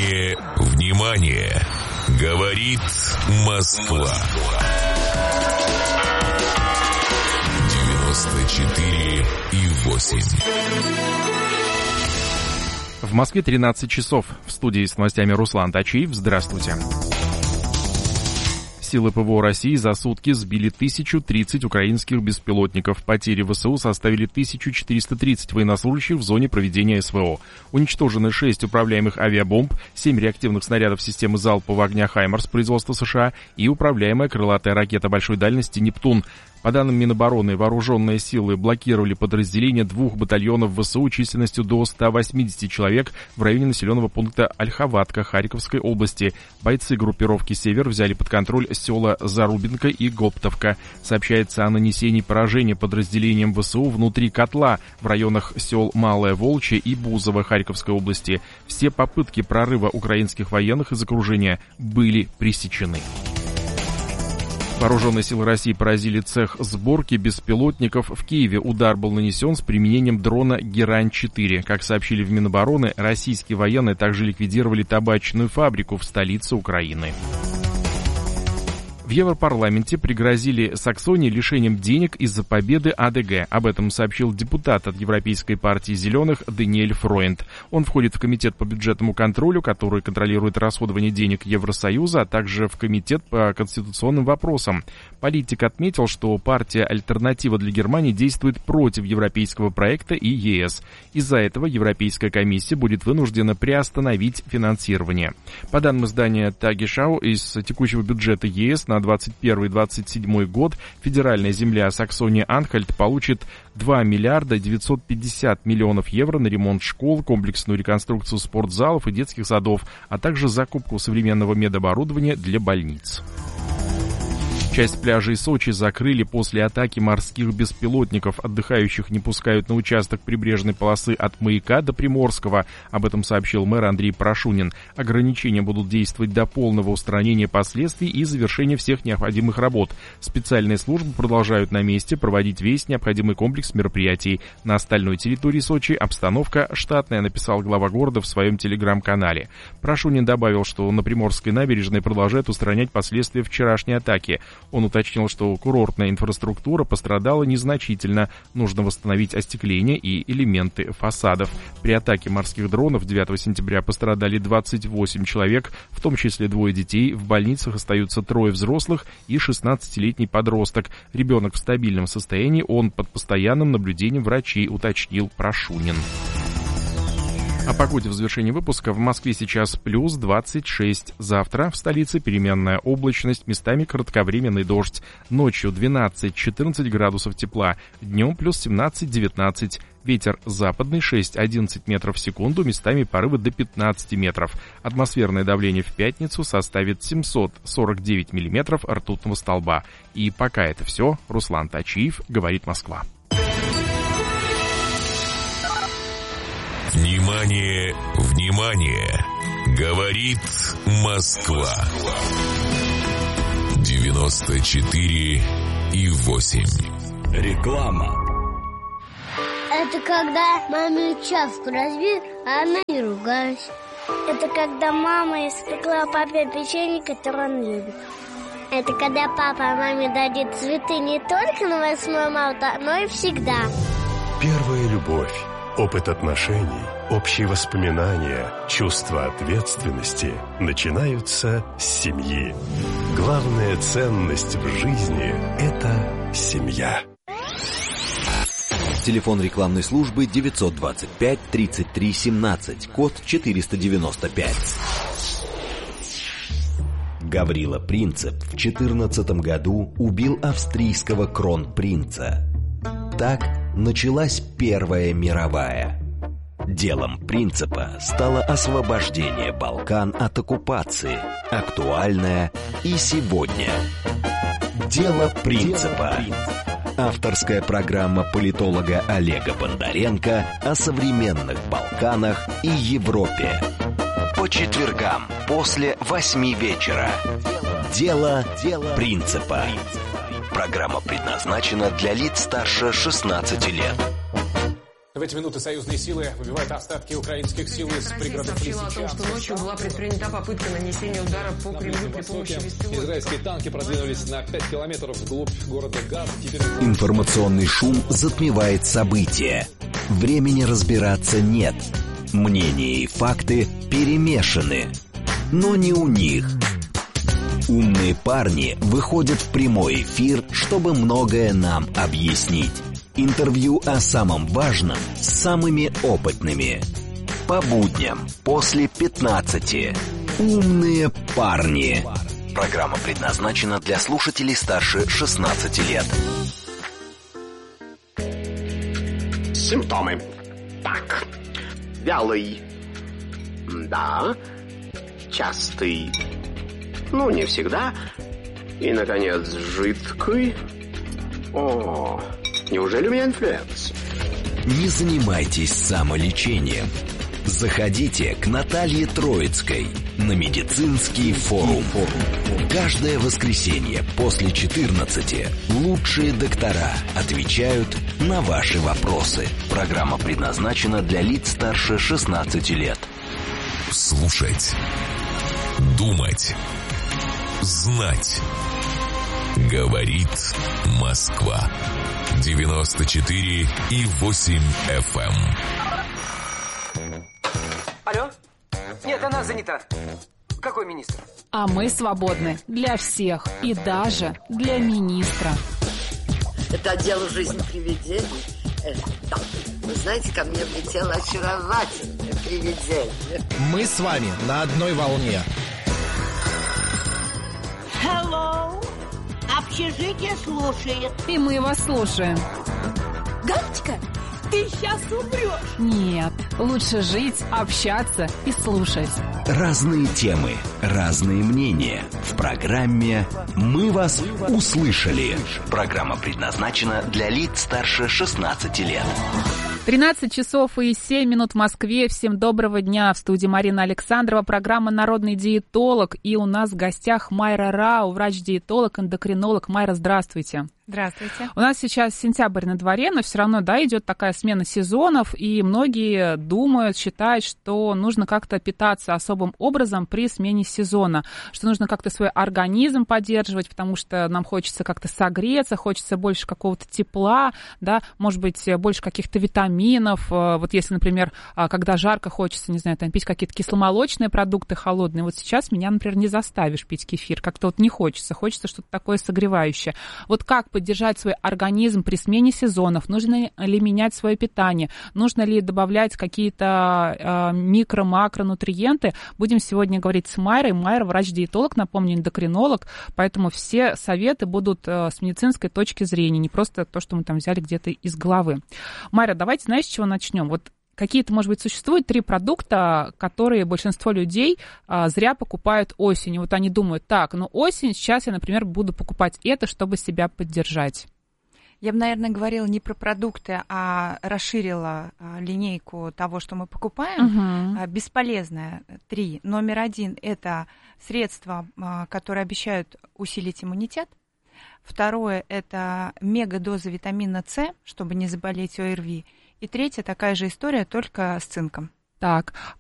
Внимание, внимание! Говорит Москва. 94,8. В Москве 13 часов. В студии с новостями Руслан Тачиев. Здравствуйте. Силы ПВО России за сутки сбили 1030 украинских беспилотников. Потери ВСУ составили 1430 военнослужащих в зоне проведения СВО. Уничтожены 6 управляемых авиабомб, 7 реактивных снарядов системы залпового огня «Хаймарс» производства США и управляемая крылатая ракета большой дальности «Нептун». По данным Минобороны, вооруженные силы блокировали подразделения 2 батальонов ВСУ численностью до 180 человек в районе населенного пункта Ольховатка Харьковской области. Бойцы группировки «Север» взяли под контроль села Зарубинка и Гоптовка. Сообщается о нанесении поражения подразделениям ВСУ внутри котла в районах сел Малое Волчье и Бузово Харьковской области. Все попытки прорыва украинских военных из окружения были пресечены. Вооруженные силы России поразили цех сборки беспилотников в Киеве. Удар был нанесен с применением дрона «Герань-4». Как сообщили в Минобороны, российские военные также ликвидировали табачную фабрику в столице Украины. В Европарламенте пригрозили Саксонии лишением денег из-за победы АДГ. Об этом сообщил депутат от Европейской партии «Зеленых» Даниэль Фройнд. Он входит в комитет по бюджетному контролю, который контролирует расходование денег Евросоюза, а также в комитет по конституционным вопросам. Политик отметил, что партия «Альтернатива для Германии» действует против европейского проекта и ЕС. Из-за этого Европейская комиссия будет вынуждена приостановить финансирование. По данным издания Tagesschau, из текущего бюджета ЕС на 2021-2027 год федеральная земля Саксония-Анхальт получит 2 миллиарда 950 миллионов евро на ремонт школ, комплексную реконструкцию спортзалов и детских садов, а также закупку современного медоборудования для больниц. Часть пляжей Сочи закрыли после атаки морских беспилотников. Отдыхающих не пускают на участок прибрежной полосы от Маяка до Приморского. Об этом сообщил мэр Андрей Прошунин. Ограничения будут действовать до полного устранения последствий и завершения всех необходимых работ. Специальные службы продолжают на месте проводить весь необходимый комплекс мероприятий. На остальной территории Сочи обстановка штатная, написал глава города в своем телеграм-канале. Прошунин добавил, что на Приморской набережной продолжают устранять последствия вчерашней атаки. Он уточнил, что курортная инфраструктура пострадала незначительно. Нужно восстановить остекление и элементы фасадов. При атаке морских дронов 9 сентября пострадали 28 человек, в том числе 2 детей. В больницах остаются 3 взрослых и 16-летний подросток. Ребенок в стабильном состоянии, он под постоянным наблюдением врачей, уточнил Прошунин. О погоде в завершении выпуска. В Москве сейчас плюс 26. Завтра в столице переменная облачность, местами кратковременный дождь. Ночью 12-14 градусов тепла, днем плюс 17-19. Ветер западный 6-11 метров в секунду, местами порывы до 15 метров. Атмосферное давление в пятницу составит 749 миллиметров ртутного столба. И пока это все. Руслан Тачиев, говорит Москва. Внимание, внимание! Говорит Москва. 94,8. Реклама. Это когда маме чашку разбил, а она не ругалась. Это когда мама испекла папе печенье, которое он любит. Это когда папа маме дадит цветы не только на 8 марта, но и всегда. Первая любовь. Опыт отношений, общие воспоминания, чувство ответственности начинаются с семьи. Главная ценность в жизни – это семья. Телефон рекламной службы 925-33-17, код 495. Гаврила Принцип в 14 году убил австрийского кронпринца. Так началась Первая мировая. Делом Принципа стало освобождение Балкан от оккупации, актуальное и сегодня. Дело Принципа. Авторская программа политолога Олега Бондаренко о современных Балканах и Европе. По четвергам после 8 вечера. Дело Принципа. Программа предназначена для лиц старше 16 лет. В эти минуты союзные силы выбивают остатки украинских сил из пригородов Лисичанска. Россия сообщила о том, что ночью была предпринята попытка нанесения удара по Кремлю при помощи беспилотников. Израильские танки продвинулись на 5 километров вглубь города Газ. Информационный шум затмевает события. Времени разбираться нет. Мнения и факты перемешаны. Но не у них. Умные парни выходят в прямой эфир, чтобы многое нам объяснить. Интервью о самом важном с самыми опытными. По будням после 15. Умные парни. Программа предназначена для слушателей старше 16 лет. Симптомы. Так. Вялый. Да. Частый. Ну, не всегда. И, наконец, жидкий. О, неужели у меня инфлюенс? Не занимайтесь самолечением. Заходите к Наталье Троицкой на медицинский форум. Каждое воскресенье после 14 лучшие доктора отвечают на ваши вопросы. Программа предназначена для лиц старше 16 лет. Слушать. Думать. Знать. Говорит Москва. 94,8 FM. Алло? Нет, она занята. Какой министр? А мы свободны для всех и даже для министра. Это отдел «Жизнь привидений». Да. Вы знаете, ко мне влетело очаровательное привидение. Мы с вами на одной волне. Hello. Общежитие слушает. И мы вас слушаем. Галочка, ты сейчас умрешь. Нет, лучше жить, общаться и слушать. Разные темы, разные мнения. В программе «Мы вас услышали». Программа предназначена для лиц старше 16 лет. 13 часов и 7 минут в Москве. Всем доброго дня. В студии Марина Александрова, программа «Народный диетолог». И у нас в гостях Майра Рау, врач-диетолог, эндокринолог. Майра, здравствуйте. Здравствуйте. У нас сейчас сентябрь на дворе, но все равно, да, идет такая смена сезонов, и многие думают, считают, что нужно как-то питаться особым образом при смене сезона, что нужно как-то свой организм поддерживать, потому что нам хочется как-то согреться, хочется больше какого-то тепла, да, может быть, больше каких-то витаминов. Вот если, например, когда жарко, хочется, не знаю, там пить какие-то кисломолочные продукты холодные. Вот сейчас меня, например, не заставишь пить кефир, как-то вот не хочется, хочется что-то такое согревающее. Вот как поддержать свой организм при смене сезонов? Нужно ли менять свое питание? Нужно ли добавлять какие-то микро-макронутриенты? Будем сегодня говорить с Майрой. Майра врач-диетолог, напомню, эндокринолог, поэтому все советы будут с медицинской точки зрения, не просто то, что мы там взяли где-то из головы. Майра, давайте, знаешь, с чего начнем? Вот какие-то, может быть, существуют 3 продукта, которые большинство людей зря покупают осенью. Вот они думают, так, ну осень, сейчас я, например, буду покупать это, чтобы себя поддержать. Я бы, наверное, говорила не про продукты, а расширила линейку того, что мы покупаем. Бесполезное 3. Номер 1 – это средства, которые обещают усилить иммунитет. Второе – это мегадоза витамина С, чтобы не заболеть ОРВИ. И 3 такая же история, только с цинком. Так,